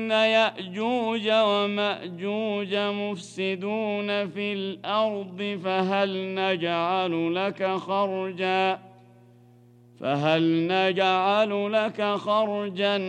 إن يأجوج ومأجوج مفسدون في الأرض فهل نجعل لك خرجا